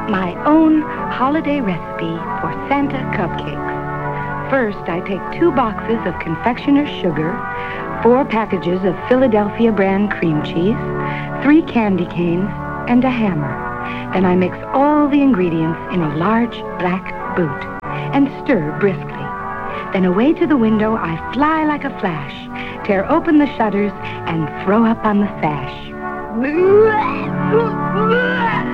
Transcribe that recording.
my own holiday recipe for Santa cupcakes. First, I take 2 boxes of confectioner's sugar, 4 packages of Philadelphia brand cream cheese, 3 candy canes, and a hammer. Then I mix all the ingredients in a large black boot and stir briskly. Then away to the window I fly like a flash, tear open the shutters, and throw up on the sash.